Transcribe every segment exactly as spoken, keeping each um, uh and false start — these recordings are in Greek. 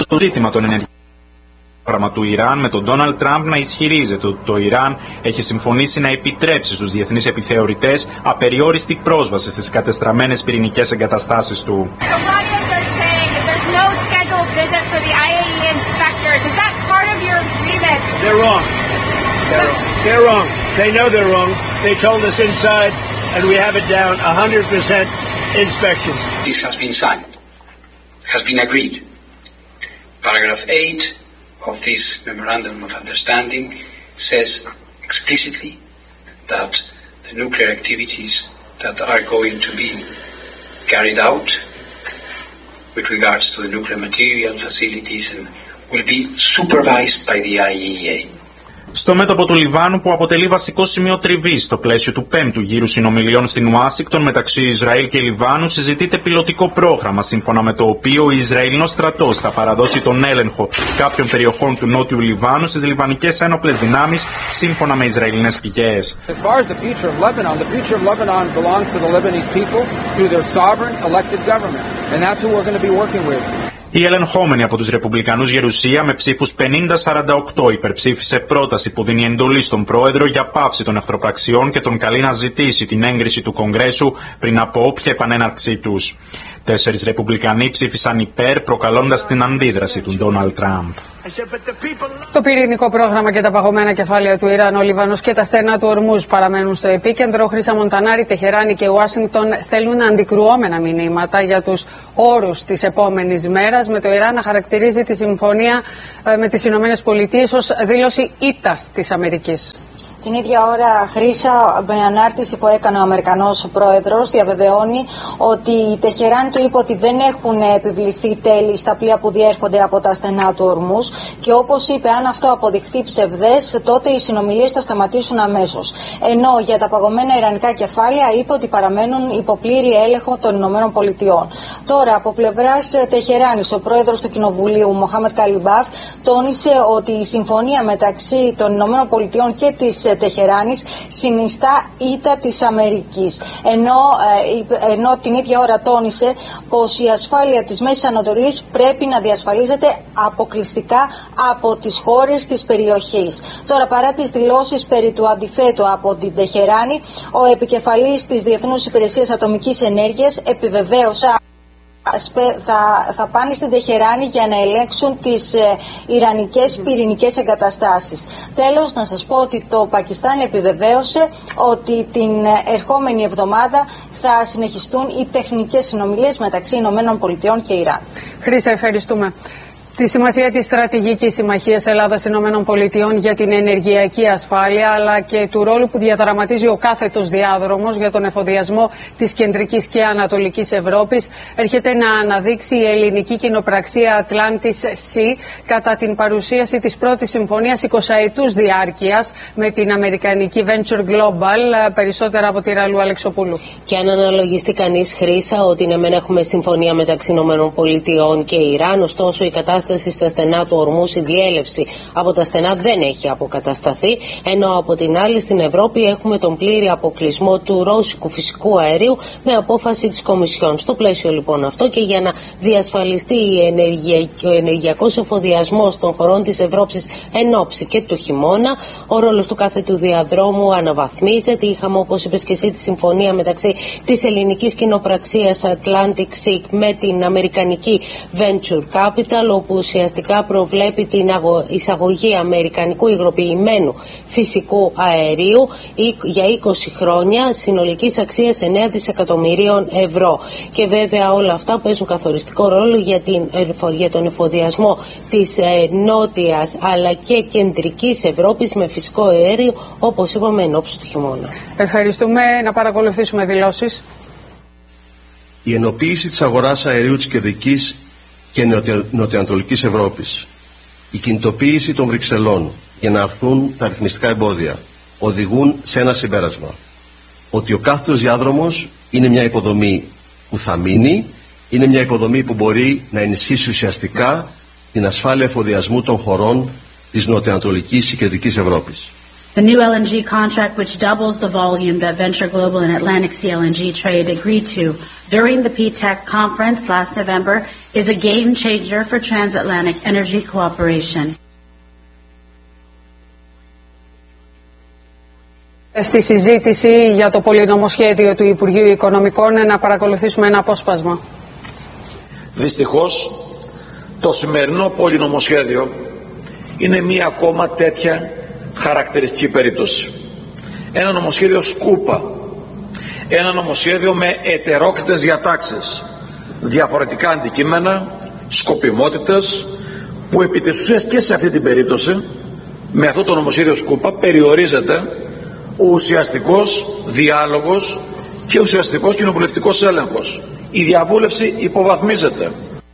στο ζήτημα των ενεργειακών πρόγραμμα του Ιράν, με τον Ντόναλντ Τραμπ να ισχυρίζεται ότι το Ιράν έχει συμφωνήσει να επιτρέψει στους διεθνείς επιθεωρητές απεριόριστη πρόσβαση στις κατεστραμμένες πυρηνικές εγκαταστάσεις του. They're wrong. They're wrong. They're wrong. They know they're wrong. They told us inside, and we have it down one hundred percent inspections. This has been signed, has been agreed. Paragraph eight of this Memorandum of Understanding says explicitly that the nuclear activities that are going to be carried out with regards to the nuclear material facilities and will be supervised by the I A E A. Στο μέτωπο του Λιβάνου, που αποτελεί βασικό σημείο τριβής στο πλαίσιο του πέμπτου γύρου συνομιλιών στην Ουάσιγκτον μεταξύ Ισραήλ και Λιβάνου, συζητείται πιλωτικό πρόγραμμα σύμφωνα με το οποίο ο Ισραηλινός στρατός θα παραδώσει τον έλεγχο κάποιων περιοχών του νότιου Λιβάνου στις λιβανικές ένοπλες δυνάμεις, σύμφωνα με Ισραηλινές πηγές. Η ελεγχόμενη από τους Ρεπουμπλικανούς Γερουσία με ψήφους πενήντα σαράντα οκτώ υπερψήφισε πρόταση που δίνει εντολή στον πρόεδρο για πάυση των εχθροπραξιών και τον καλεί να ζητήσει την έγκριση του Κογκρέσου πριν από όποια επανέναρξή τους. Τέσσερις Ρεπουμπλικανοί ψήφισαν υπέρ, προκαλώντας την αντίδραση του Ντόναλντ Τραμπ. Το πυρηνικό πρόγραμμα και τα παγωμένα κεφάλαια του Ιράν, ο Λιβανός και τα στενά του Ορμούζ παραμένουν στο επίκεντρο. Χρύσα Μοντανάρη, Τεχεράνη και Ουάσιγκτον στέλνουν αντικρουόμενα μηνύματα για τους όρους της επόμενης μέρας, με το Ιράν να χαρακτηρίζει τη συμφωνία με τις Ηνωμένες Πολιτείες ως δήλωση ήττας της Αμερικής. Την ίδια ώρα, Χρύσα, με ανάρτηση που έκανε ο Αμερικανός πρόεδρος, διαβεβαιώνει ότι η Τεχεράνη του είπε ότι δεν έχουν επιβληθεί τέλη στα πλοία που διέρχονται από τα στενά του Ορμούζ και όπως είπε, αν αυτό αποδειχθεί ψευδές, τότε οι συνομιλίες θα σταματήσουν αμέσως. Ενώ για τα παγωμένα ιρανικά κεφάλαια είπε ότι παραμένουν υπό πλήρη έλεγχο των Ηνωμένων Πολιτειών. Τώρα, από πλευράς Τεχεράνης, ο πρόεδρος του Κοινοβουλίου, Μοχάμετ Καλιμπάφ, τόνισε ότι η συμφωνία μεταξύ των Ηνωμένων Πολιτειών και της Τεχεράνης συνιστά ήττα της Αμερικής. Ενώ, ε, ενώ την ίδια ώρα τόνισε πως η ασφάλεια της Μέσης Ανατολής πρέπει να διασφαλίζεται αποκλειστικά από τις χώρες της περιοχής. Τώρα, παρά τις δηλώσεις περί του αντιθέτου από την Τεχεράνη, ο επικεφαλής της Διεθνούς Υπηρεσίας Ατομικής Ενέργειας επιβεβαίωσε Θα, θα πάνε στην Τεχεράνη για να ελέγξουν τις ε, ιρανικές πυρηνικές εγκαταστάσεις. Τέλος, να σας πω ότι το Πακιστάν επιβεβαίωσε ότι την ερχόμενη εβδομάδα θα συνεχιστούν οι τεχνικές συνομιλίες μεταξύ Ηνωμένων Πολιτειών και Ιράν. Χρύσα, ευχαριστούμε. Τη σημασία της στρατηγικής συμμαχίας Ελλάδας-Ηνωμένων Πολιτειών για την ενεργειακή ασφάλεια, αλλά και του ρόλου που διαδραματίζει ο κάθετος διάδρομος για τον εφοδιασμό της κεντρικής και ανατολικής Ευρώπης, έρχεται να αναδείξει η ελληνική κοινοπραξία Atlantis Sea κατά την παρουσίαση της πρώτης συμφωνίας εικοσαετούς διάρκειας με την αμερικανική Venture Global. Περισσότερα από τη Ραλού Αλεξοπούλου. Και αν αναλογιστεί κανείς, Χρύσα, ότι ναι, μεν έχουμε συμφωνία μεταξύ Ηνωμένων Πολιτειών και Ιράν, ωστόσο η κατάσταση στα στενά του Ορμούζ, η διέλευση από τα στενά δεν έχει αποκατασταθεί, ενώ από την άλλη στην Ευρώπη έχουμε τον πλήρη αποκλεισμό του ρώσικου φυσικού αερίου με απόφαση της Κομισιόν. Στο πλαίσιο λοιπόν αυτό και για να διασφαλιστεί ο ενεργειακός εφοδιασμός των χωρών της Ευρώπης εν ώψη και του χειμώνα, ο ρόλος του κάθετου διαδρόμου αναβαθμίζεται. Είχαμε, όπως είπες και εσύ, τη συμφωνία μεταξύ της ελληνικής κοινοπραξίας Atlantic Sea με την αμερικανική Venture Capital, όπου ουσιαστικά προβλέπει την εισαγωγή αμερικανικού υγροποιημένου φυσικού αερίου για είκοσι χρόνια συνολικής αξίας εννέα δισεκατομμυρίων ευρώ. Και βέβαια όλα αυτά παίζουν καθοριστικό ρόλο για, την, για τον εφοδιασμό της ε, νότιας αλλά και κεντρικής Ευρώπης με φυσικό αέριο, όπως είπαμε, εν ώψη του χειμώνα. Ευχαριστούμε. Να παρακολουθήσουμε δηλώσεις. Η ενοποίηση της αγοράς αερίου της κεντρικής και νοτιοανατολικής Ευρώπης, η κινητοποίηση των Βρυξελών για να αρθούν τα αριθμιστικά εμπόδια οδηγούν σε ένα συμπέρασμα: ότι ο κάθετος διάδρομος είναι μια υποδομή που θα μείνει, είναι μια υποδομή που μπορεί να ενισχύσει ουσιαστικά την ασφάλεια εφοδιασμού των χωρών της νοτιοανατολικής και κεντρικής Ευρώπης. The new L N G contract, which doubles the volume that Venture Global and Atlantic Sea L N G trade agreed to during the P TEC conference last November, is a game changer for transatlantic energy cooperation. Στη συζήτηση για το πολυνομοσχέδιο του Υπουργείου Οικονομικών, να παρακολουθήσουμε ένα απόσπασμα. Δυστυχώς, το σημερινό πολυνομοσχέδιο είναι μία ακόμα τέτοια χαρακτηριστική περίπτωση. Ένα νομοσχέδιο σκούπα, ένα νομοσχέδιο με ετερόκλητες διατάξεις, διαφορετικά αντικείμενα, σκοπιμότητες, που επί της ουσίας και σε αυτή την περίπτωση, με αυτό το νομοσχέδιο σκούπα, περιορίζεται ο ουσιαστικός διάλογος και ο ουσιαστικός κοινοβουλευτικός έλεγχος. Η διαβούλευση υποβαθμίζεται.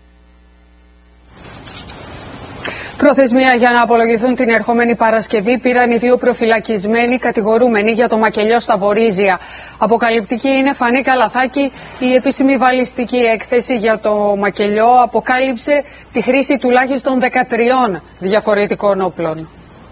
Προθεσμία για να απολογηθούν την ερχόμενη Παρασκευή πήραν οι δύο προφυλακισμένοι κατηγορούμενοι για το μακελιό στα Βορίζια. Αποκαλυπτική είναι, Φανή Καλαθάκη, η επίσημη βαλιστική έκθεση για το μακελιό αποκάλυψε τη χρήση τουλάχιστον δεκατριών διαφορετικών όπλων.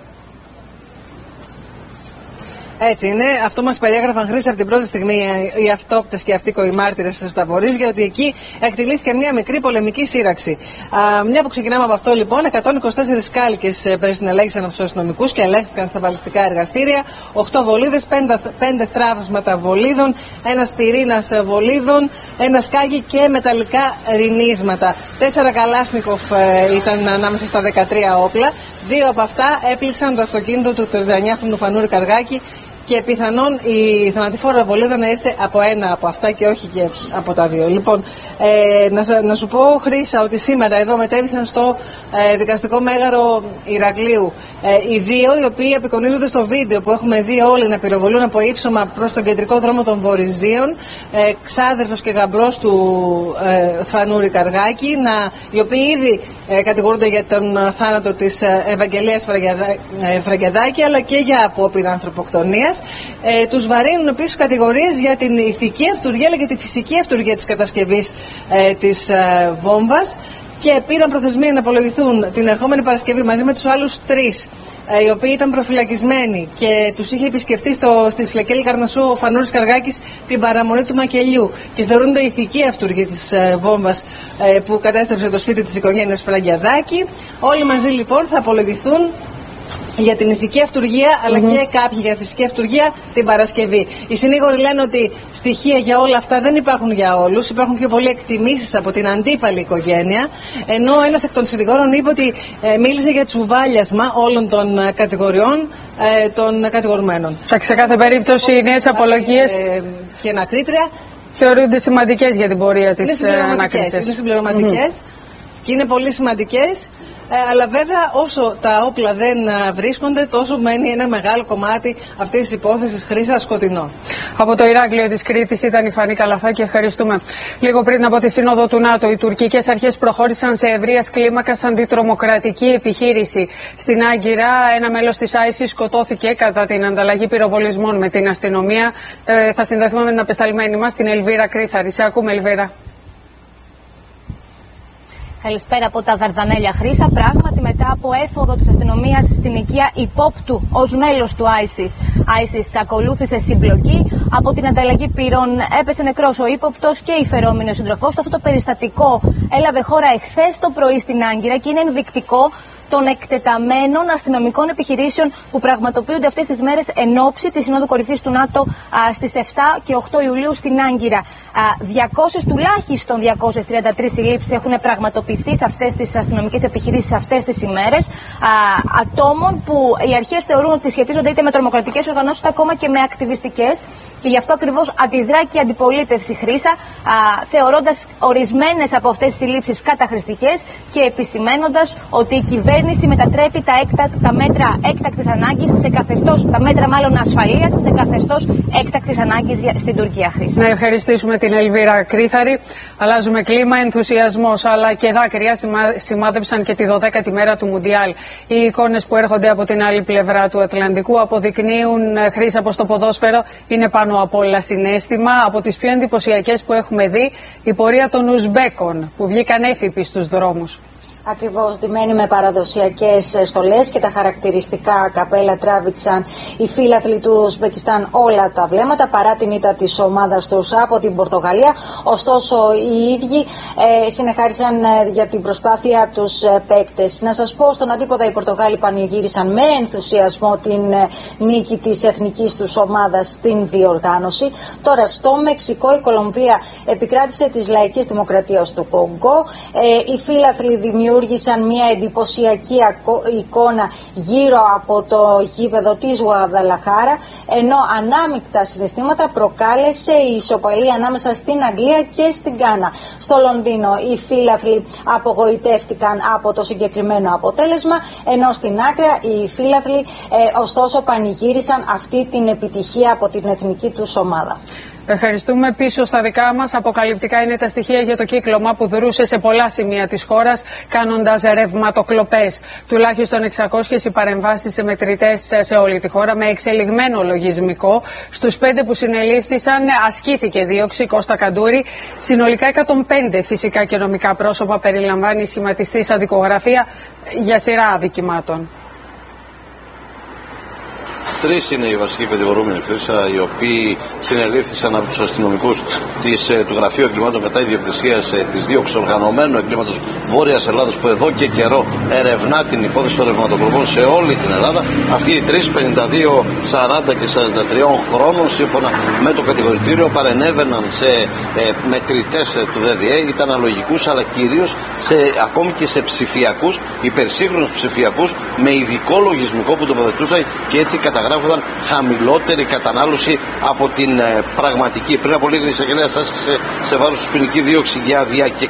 Έτσι είναι. Αυτό μας περιέγραφαν, Χρήση, από την πρώτη στιγμή οι αυτόπτες και αυτοίκοοι μάρτυρες στα Βορίζια, ότι εκεί εκτελήθηκε μια μικρή πολεμική σύραξη. Α, μια που ξεκινάμε από αυτό, λοιπόν, εκατόν είκοσι τέσσερις σκάλικες περισυνελέγησαν από τους αστυνομικούς και ελέγχθηκαν στα βαλιστικά εργαστήρια. οκτώ βολίδες, πέντε θραύσματα βολίδων, ένας πυρήνας βολίδων, ένα σκάγι και μεταλλικά ρινίσματα. Τέσσερα Καλάσνικοφ ήταν ανάμεσα στα δεκατρία όπλα. Δύο από αυτά έπληξαν το αυτοκίνητο του τριανταεννιάχρονου Φανούρη Καργάκη και πιθανόν η θανατηφόρα βολίδα να ήρθε από ένα από αυτά και όχι και από τα δύο. Λοιπόν, ε, να, να σου πω, Χρύσα, ότι σήμερα εδώ μετέβησαν στο ε, δικαστικό μέγαρο Ηρακλείου ε, οι δύο, οι οποίοι απεικονίζονται στο βίντεο που έχουμε δει όλοι να πυροβολούν από ύψωμα προς τον κεντρικό δρόμο των Βορειζίων, ε, ξάδερφος και γαμπρός του ε, Φανούρη Καργάκη, να, οι οποίοι ήδη ε, κατηγορούνται για τον θάνατο της ε, Ευαγγελίας Φραγκιαδάκη, αλλά και για απόπειρα ανθρωποκτονίας. Ε, τους βαρύνουν επίσης κατηγορίες για την ηθική αυτουργία αλλά και τη φυσική αυτουργία της κατασκευής ε, της ε, βόμβας, και πήραν προθεσμία να απολογηθούν την ερχόμενη Παρασκευή μαζί με τους άλλους τρεις ε, οι οποίοι ήταν προφυλακισμένοι και τους είχε επισκεφτεί στο, στη Φλεκέλη Καρνασσού ο Φανούρης Καργάκης την παραμονή του μακελιού και θεωρούνται ηθική αυτουργία της ε, βόμβας ε, που κατέστρεψε το σπίτι της οικογένειας Φραγκιαδάκη. Όλοι μαζί λοιπόν θα απολογηθούν για την ηθική αυτουργία, αλλά mm-hmm. και κάποιοι για φυσική αυτουργία την Παρασκευή. Οι συνήγοροι λένε ότι στοιχεία για όλα αυτά δεν υπάρχουν για όλους. Υπάρχουν πιο πολλοί εκτιμήσεις από την αντίπαλη οικογένεια. Ενώ ένας εκ των συνηγόρων είπε ότι ε, μίλησε για τσουβάλιασμα όλων των ε, κατηγοριών ε, των κατηγορουμένων. Σε κάθε περίπτωση οι νέες απολογίες ε, και ανακρίτρια θεωρούνται σημαντικές για την πορεία της ανακρίτριας. Είναι συμπληρωματικές mm-hmm. και είναι πολύ σημαντικές. Ε, αλλά βέβαια όσο τα όπλα δεν βρίσκονται, τόσο μένει ένα μεγάλο κομμάτι αυτής της υπόθεσης, Χρύσα, σκοτεινό. Από το Ηράκλειο της Κρήτης ήταν η Φανή Καλαθάκη. Ευχαριστούμε. Λίγο πριν από τη Σύνοδο του ΝΑΤΟ, οι τουρκικές αρχές προχώρησαν σε ευρείας κλίμακας αντιτρομοκρατική επιχείρηση. Στην Άγκυρα, ένα μέλος της άισις σκοτώθηκε κατά την ανταλλαγή πυροβολισμών με την αστυνομία. Ε, θα συνδεθούμε με την απεσταλμένη μας, την Ελβίρα Κρήθαρη. Σε ακούμε, Ελβίρα. Καλησπέρα από τα Δαρδανέλια, Χρύσα. Πράγματι, μετά από έφοδο της αστυνομίας στην οικία υπόπτου ως μέλος του άισις, ακολούθησε συμπλοκή. Από την ανταλλαγή πυρών έπεσε νεκρός ο ύποπτος και η φερόμενη ο σύντροφός του. Αυτό το περιστατικό έλαβε χώρα εχθές το πρωί στην Άγκυρα και είναι ενδεικτικό των εκτεταμένων αστυνομικών επιχειρήσεων που πραγματοποιούνται αυτές τις μέρες εν ώψη της Συνόδου Κορυφής του ΝΑΤΟ α, στις επτά και οκτώ Ιουλίου στην Άγκυρα. Α, διακόσιες, τουλάχιστον διακόσιες τριάντα τρεις συλλήψεις έχουν πραγματοποιηθεί σε αυτές τις αστυνομικές επιχειρήσεις αυτές τις ημέρες, α, ατόμων που οι αρχές θεωρούν ότι σχετίζονται είτε με τρομοκρατικές οργανώσεις είτε ακόμα και με ακτιβιστικές, και γι' αυτό ακριβώς αντιδρά και η αντιπολίτευση, Χρύσα, θεωρώντας ορισμένες από αυτές τις συλλήψεις καταχρηστικές και επισημένοντας ότι η κυβέρνηση μετατρέπει τα, έκτα, τα μέτρα έκτακτης ανάγκης σε καθεστώς, τα μέτρα μάλλον ασφαλείας, σε καθεστώς έκτακτης ανάγκης στην Τουρκία, Χρύσα. Να ευχαριστήσουμε την Ελβίρα Κρήθαρη. Αλλάζουμε κλίμα, ενθουσιασμός αλλά και δάκρυα σημάδεψαν και τη δωδέκατη μέρα του Μουντιάλ. Οι εικόνες που έρχονται από την άλλη πλευρά του Ατλαντικού αποδεικνύουν, Χρύσα, πως το ποδόσφαιρο είναι πάνω απ' όλα συναίσθημα. Από τις πιο εντυπωσιακές που έχουμε δει, η πορεία των Ουσμπέκων που βγήκαν έφυποι στους δρόμους. Ακριβώς, ντυμένοι με παραδοσιακές στολές και τα χαρακτηριστικά καπέλα τράβηξαν οι φίλαθλοι του Ουσμπεκιστάν όλα τα βλέμματα παρά την ήττα της ομάδας τους από την Πορτογαλία. Ωστόσο οι ίδιοι ε, συνεχάρισαν ε, για την προσπάθεια τους ε, παίκτες. Να σας πω, στον αντίποδα οι Πορτογάλοι πανηγύρισαν με ενθουσιασμό την ε, νίκη της εθνικής τους ομάδας στην διοργάνωση. Τώρα στο Μεξικό η Κολομβία επικράτησε της λαϊκής δημοκρατίας του Κονγκό. Ε, οι φίλαθλοι δημιούργησαν μια εντυπωσιακή εικόνα γύρω από το γήπεδο της Γουαδαλαχάρα, ενώ ανάμεικτα συναισθήματα προκάλεσε η ισοπαλία ανάμεσα στην Αγγλία και στην Γκάνα. Στο Λονδίνο οι φίλαθλοι απογοητεύτηκαν από το συγκεκριμένο αποτέλεσμα, ενώ στην άκρα οι φίλαθλοι ε, ωστόσο πανηγύρισαν αυτή την επιτυχία από την εθνική τους ομάδα. Ευχαριστούμε. Πίσω στα δικά μας, αποκαλυπτικά είναι τα στοιχεία για το κύκλωμα που δρούσε σε πολλά σημεία της χώρας, κάνοντας ρευματοκλοπές. Τουλάχιστον εξακόσιες οι παρεμβάσεις σε μετρητές σε όλη τη χώρα, με εξελιγμένο λογισμικό. Στους πέντε που συνελήφθησαν ασκήθηκε δίωξη. Κώστα Καντούρη. Συνολικά εκατόν πέντε φυσικά και νομικά πρόσωπα περιλαμβάνει η σχηματιστήσα δικογραφία για σειρά αδικημάτων. Τρεις είναι οι βασικοί κατηγορούμενοι, Χρύσα, οι οποίοι συνελήφθησαν από τους αστυνομικούς της, του Γραφείου Εγκλημάτων κατά ιδιοκτησίας της δίωξης οργανωμένου εγκλήματος Βόρειας Ελλάδας, που εδώ και καιρό ερευνά την υπόθεση των ρευματοκλοπών σε όλη την Ελλάδα. Αυτοί οι τρεις, πενήντα δύο, σαράντα και σαράντα τρία χρόνων, σύμφωνα με το κατηγορητήριο, παρενέβαιναν σε ε, μετρητές του ντι ντι έι, ήταν αλογικούς, αλλά κυρίως σε, ακόμη και σε ψηφιακούς, υπερσύγχρονους ψηφιακούς, με ειδικό λογισμικό που τοποθετούσαν και έτσι καταγράφονταν χαμηλότερη κατανάλωση από την ε, πραγματική. Πριν από λίγο η εισαγγελέα άσκησε σε βάρος τους ποινική δίωξη για,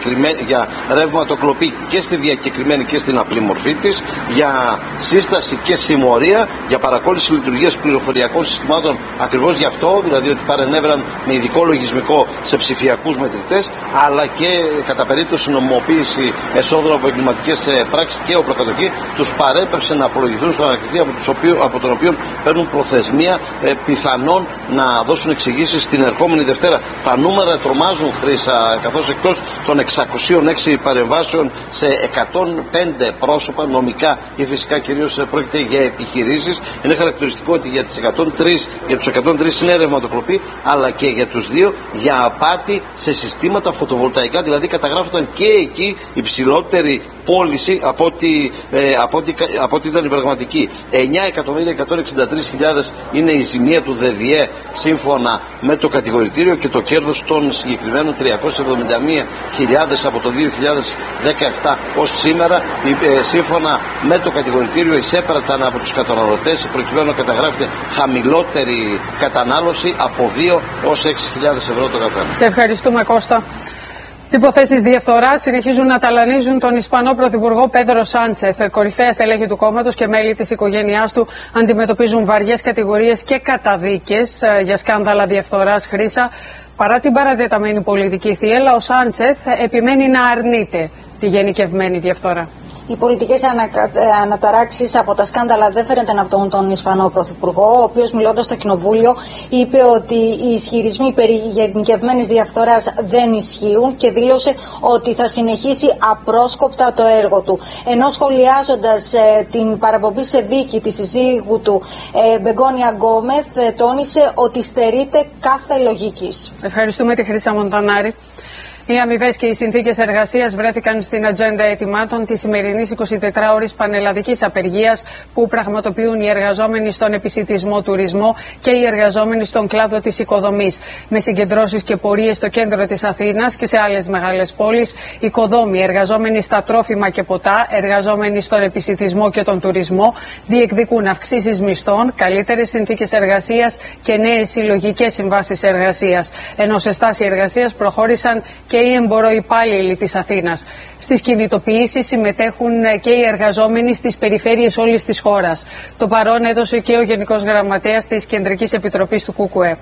για ρεύματοκλοπή και στη διακεκριμένη και στην απλή μορφή της, για σύσταση και συμμορία, για παρακόλληση λειτουργίας πληροφοριακών συστημάτων, ακριβώς γι' αυτό, δηλαδή ότι παρενέβαιναν με ειδικό λογισμικό σε ψηφιακούς μετρητές, αλλά και κατά περίπτωση νομιμοποίηση εσόδων από εγκληματικές πράξεις και οπλοκατοχή, τους παρέπεψε να απολογηθούν στον ανακριθή από, από τον οποίο παίρνουν προθεσμία ε, πιθανόν να δώσουν εξηγήσεις την ερχόμενη Δευτέρα. Τα νούμερα τρομάζουν, Χρύσα, καθώς εκτός των εξακόσιων έξι παρεμβάσεων σε εκατόν πέντε πρόσωπα νομικά ή φυσικά κυρίως πρόκειται για επιχειρήσεις, είναι χαρακτηριστικό ότι για, τις εκατόν τρεις, για τους εκατόν τρεις είναι ρευματοκλοπή, αλλά και για τους δύο για απάτη σε συστήματα φωτοβολταϊκά, δηλαδή καταγράφονταν και εκεί υψηλότερη πώληση από ό,τι, ε, από ό,τι, από ό,τι ήταν η πραγματική. εννιά εκατομμύρια εκατόν εξήντα τρεις χιλιάδες είναι η ζημία του ντι ντι έι σύμφωνα με το κατηγορητήριο, και το κέρδος των συγκεκριμένων τριακόσιες εβδομήντα μία χιλιάδες από το δύο χιλιάδες δεκαεπτά ως σήμερα. Ε, σύμφωνα με το κατηγορητήριο εισέπραταν από τους καταναλωτές προκειμένου να καταγράφεται χαμηλότερη κατανάλωση από δύο ως έξι χιλιάδες ευρώ το καθένα. Σε ευχαριστούμε, Κώστα. Υποθέσεις διαφθοράς συνεχίζουν να ταλανίζουν τον Ισπανό Πρωθυπουργό Πέδρο Σάντσεθ. Κορυφαία στελέχη του κόμματος και μέλη της οικογένειάς του αντιμετωπίζουν βαριές κατηγορίες και καταδίκες για σκάνδαλα διαφθοράς, Χρύσα. Παρά την παρατεταμένη πολιτική θύελλα, ο Σάντσεθ επιμένει να αρνείται τη γενικευμένη διαφθορά. Οι πολιτικές ανακα... αναταράξεις από τα σκάνδαλα δεν φαίνεται να πτωούν τον Ισπανό Πρωθυπουργό, ο οποίος μιλώντας στο Κοινοβούλιο είπε ότι οι ισχυρισμοί περί γενικευμένης διαφθοράς δεν ισχύουν και δήλωσε ότι θα συνεχίσει απρόσκοπτα το έργο του. Ενώ σχολιάζοντας ε, την παραπομπή σε δίκη της συζύγου του ε, Μπεγκόνια Γκόμεθ, ε, τόνισε ότι στερείται κάθε λογικής. Ευχαριστούμε τη Χρύσα Μοντανάρη. Οι αμοιβές και οι συνθήκες εργασίας βρέθηκαν στην ατζέντα ετοιμάτων της σημερινής εικοσιτετράωρης πανελλαδικής απεργίας που πραγματοποιούν οι εργαζόμενοι στον επισιτισμό τουρισμό και οι εργαζόμενοι στον κλάδο της οικοδομής. Με συγκεντρώσεις και πορείες στο κέντρο της Αθήνας και σε άλλες μεγάλες πόλεις, οικοδόμοι, εργαζόμενοι στα τρόφιμα και ποτά, εργαζόμενοι στον επισιτισμό και τον τουρισμό, διεκδικούν αυξήσεις μισθών, καλύτερες συνθήκες εργασίας και νέες συλλογικές συμβάσεις εργασίας. Ενώ σε στάση εργασίας προχώρησαν και και οι εμποροϊπάλληλοι της Αθήνας. Στις κινητοποιήσεις συμμετέχουν και οι εργαζόμενοι στις περιφέρειες όλης της χώρας. Το παρόν έδωσε και ο Γενικός Γραμματέας της Κεντρικής Επιτροπής του ΚΚΕ.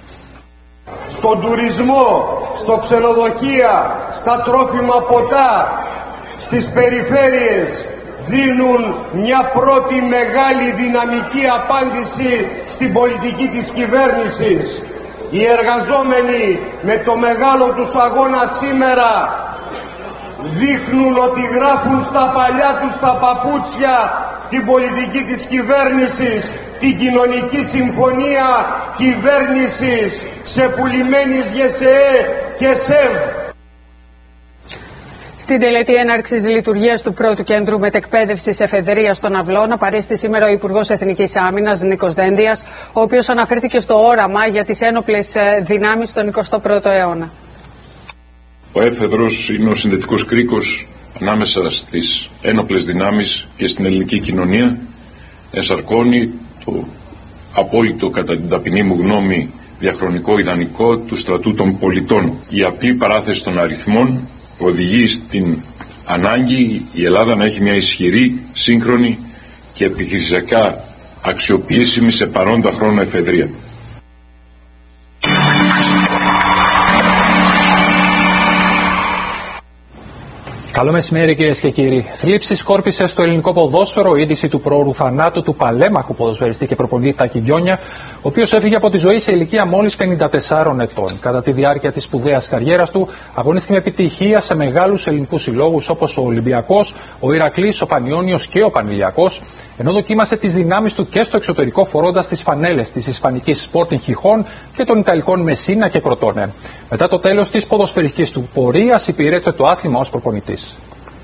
Στον τουρισμό, στο ξενοδοχεία, στα τρόφιμα ποτά, στις περιφέρειες δίνουν μια πρώτη μεγάλη δυναμική απάντηση στην πολιτική της κυβέρνησης. Οι εργαζόμενοι με το μεγάλο τους αγώνα σήμερα δείχνουν ότι γράφουν στα παλιά τους τα παπούτσια την πολιτική της κυβέρνησης, την κοινωνική συμφωνία κυβέρνησης ξεπουλημένης ΓΕΣΕΕ και ΣΕΒ. Στην τελετή έναρξης λειτουργίας του πρώτου κέντρου μετεκπαίδευσης εφεδρείας των Αυλών παρέστη σήμερα ο Υπουργός Εθνικής Άμυνας Νίκος Δένδιας, ο οποίος αναφέρθηκε στο όραμα για τις ένοπλες δυνάμεις στον εικοστό πρώτο αιώνα. Ο έφεδρος είναι ο συνδετικός κρίκος ανάμεσα στις ένοπλες δυνάμεις και στην ελληνική κοινωνία. Ενσαρκώνει το απόλυτο, κατά την ταπεινή μου γνώμη, διαχρονικό ιδανικό του στρατού των πολιτών. Η απλή παράθεση των αριθμών οδηγεί στην ανάγκη η Ελλάδα να έχει μια ισχυρή, σύγχρονη και επιχειρησιακά αξιοποιήσιμη σε παρόντα χρόνο εφεδρεία. Καλό μεσημέρι, κυρίες και κύριοι. Θλίψη σκόρπισε στο ελληνικό ποδόσφαιρο η είδηση του προώρου θανάτου του παλέμαχου ποδοσφαιριστή και προπονητή Τάκη Γκιόνια, ο οποίος έφυγε από τη ζωή σε ηλικία μόλις πενήντα τεσσάρων ετών. Κατά τη διάρκεια της σπουδαίας καριέρας του, αγωνίστηκε με επιτυχία σε μεγάλους ελληνικούς συλλόγους όπως ο Ολυμπιακός, ο Ηρακλής, ο Πανιώνιος και ο Πανηλιακός, ενώ δοκίμασε τις δυνάμεις του και στο εξωτερικό φορώντας τις φανέλες της ισπανικής Sporting Χιχών και των Ιταλικών Μεσίνα και Κροτόνε. Μετά το τέλος της ποδοσφαιρικής του πορείας, υπηρέτησε το άθλημα ως προπονητής.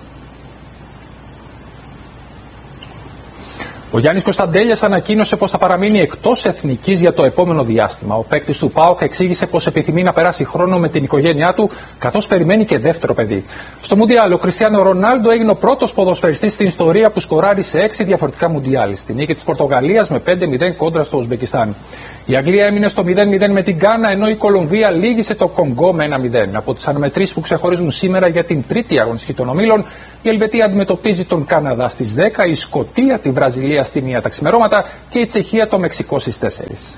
Ο Γιάννης Κωνσταντέλιας ανακοίνωσε πως θα παραμείνει εκτός εθνικής για το επόμενο διάστημα. Ο παίκτης του ΠΑΟΚ εξήγησε πως επιθυμεί να περάσει χρόνο με την οικογένειά του, καθώς περιμένει και δεύτερο παιδί. Στο Μουντιάλ, ο Κριστιάνο Ρονάλντο έγινε ο πρώτος ποδοσφαιριστής στην ιστορία που σκοράρει σε έξι διαφορετικά Μουντιάλ. Στη νίκη της Πορτογαλίας με πέντε μηδέν κόντρα στο Ουσμπεκιστάν. Η Αγγλία έμεινε στο μηδέν μηδέν με την Γκάνα, ενώ η Κολομβία λύγησε το Κονγκό με ένα μηδέν. Από τις αναμετρήσεις που ξεχωρίζουν σήμερα για την τρίτη αγωνιστική των ομίλων, η Ελβετία αντιμετωπίζει τον Καναδά στις δέκα, η Σκωτία τη Βραζιλία στη μία τα ξημερώματα και η Τσεχία το Μεξικό στις τέσσερις.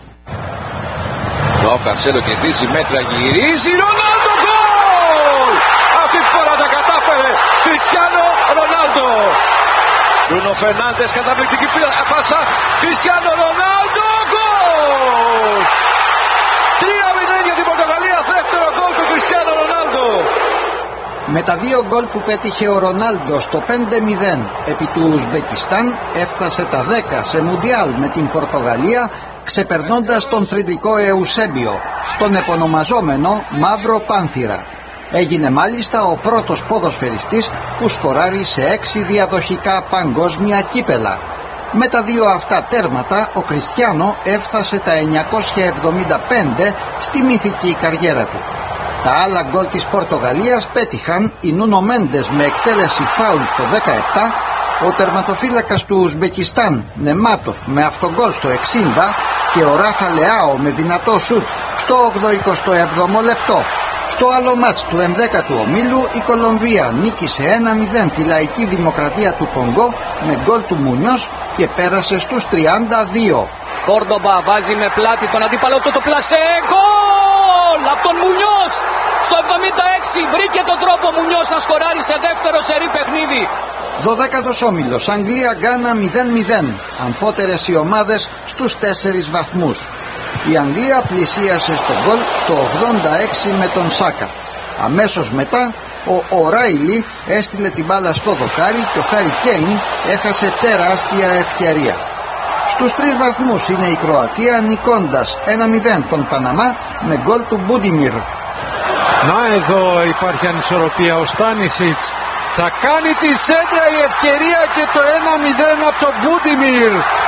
Το Κανσέλο κερδίζει μέτρα, γυρίζει, Ρονάλντο γκολ! Αυτή τη φορά τα κατάφερε, Κριστιάνο Ρονάλντο. Μπρούνο Φερνάντες, καταπληκτική πάσα, Κριστιάνο Ρονάλντο γκολ! τρία μηδέν για την Πορτογαλία, δεύτερο γκολ του Κριστιάνο Ρονάλντο. Με τα δύο γκολ που πέτυχε ο Ρονάλντο στο πέντε μηδέν επί του Ουσμπεκιστάν, έφτασε τα δέκα σε Μουντιάλ με την Πορτογαλία, ξεπερνώντας τον θρητικό Εουσέμπιο, τον επωνομαζόμενο Μαύρο Πάνθυρα. Έγινε μάλιστα ο πρώτος ποδοσφαιριστής που σκοράρει σε έξι διαδοχικά παγκόσμια κύπελα. Με τα δύο αυτά τέρματα ο Κριστιάνο έφτασε τα εννιακόσια εβδομήντα πέντε στη μυθική καριέρα του. Τα άλλα γκολ της Πορτογαλίας πέτυχαν η Νούνο Μέντες με εκτέλεση φάουλ στο δεκαεπτά, ο τερματοφύλακας του Ουσμπεκιστάν Νεμάτοφ με αυτογκολ στο εξήντα και ο Ράφα Λεάο με δυνατό σουτ στο ογδοηκοστό έβδομο λεπτό. Στο άλλο μάτς του ενδέκατου ομίλου η Κολομβία νίκησε ένα μηδέν τη Λαϊκή Δημοκρατία του Κονγκό με γκολ του Μουνιός και πέρασε στους τριάντα δύο. Κόρντομπα βάζει με πλάτη τον αντίπαλο του, το πλασέ, γκολ από τον Μουνιός στο εβδομήντα έξι, βρήκε τον τρόπο Μουνιός να σκοράρει σε δεύτερο σερί παιχνίδι. δωδέκατος όμιλος, Αγγλία-Γκάνα μηδέν μηδέν, αμφότερες οι ομάδες στους τέσσερις βαθμούς. Η Αγγλία πλησίασε στο γκολ στο ογδόντα έξι με τον Σάκα. Αμέσως μετά ο Οράιλι έστειλε την μπάλα στο δοκάρι και ο Χάρι Κέιν έχασε τεράστια ευκαιρία. Στους τρεις βαθμούς είναι η Κροατία, νικώντας ένα μηδέν τον Παναμά με γκολ του Μπούντιμιρ. Να εδώ υπάρχει ανισορροπία, ο Στάνισιτς θα κάνει τη σέντρα, η ευκαιρία και το ένα μηδέν από τον Μπούντιμιρ.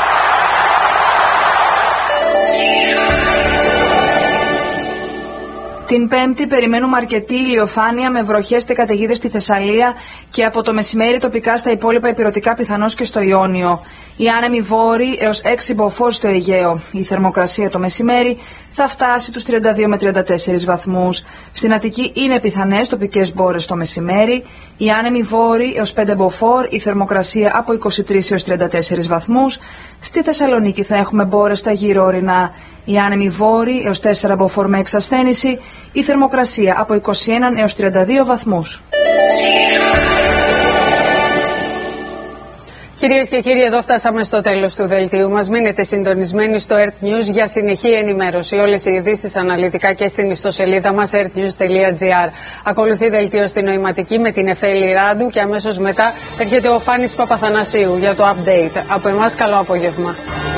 Την Πέμπτη περιμένουμε αρκετή ηλιοφάνεια με βροχές και καταιγίδες στη Θεσσαλία και από το μεσημέρι τοπικά στα υπόλοιπα ηπειρωτικά πιθανώς και στο Ιόνιο. Οι άνεμοι βόρειοι έως έξι μποφόρ στο Αιγαίο. Η θερμοκρασία το μεσημέρι θα φτάσει τους τριάντα δύο με τριάντα τέσσερις βαθμούς. Στην Αττική είναι πιθανές τοπικές μπόρες το μεσημέρι. Οι άνεμοι βόρειοι έως πέντε μποφόρ, η θερμοκρασία από είκοσι τρεις έως τριάντα τέσσερις βαθμούς. Στη Θεσσαλονίκη θα έχουμε μπόρες στα γύρω ορεινά. Οι άνεμοι βόρειοι έως τέσσερα μποφόρ με εξασθένηση, η θερμοκρασία από είκοσι ένα έως τριάντα δύο βαθμούς. Κυρίες και κύριοι, εδώ φτάσαμε στο τέλος του δελτίου μας. Μείνετε συντονισμένοι στο Earth News για συνεχή ενημέρωση. Όλες οι ειδήσεις αναλυτικά και στην ιστοσελίδα μας earth news τελεία gr. Ακολουθεί δελτίο στη νοηματική με την Εφέλη Ράντου και αμέσως μετά έρχεται ο Φάνης Παπαθανασίου για το update. Από εμάς καλό απόγευμα.